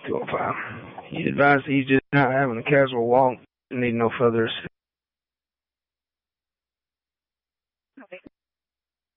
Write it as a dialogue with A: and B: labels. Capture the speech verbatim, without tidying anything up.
A: two oh five. He advised he's just not having a casual walk and need no further assistance.